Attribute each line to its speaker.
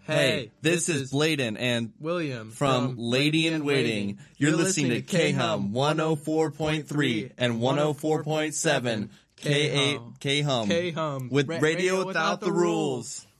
Speaker 1: Hey, this is Bladen and
Speaker 2: William
Speaker 1: from Lady in Waiting. You're listening to K-Hum 104.3 and 104.7 K-Hum
Speaker 2: K-Hum
Speaker 1: with Radio Without the Rules.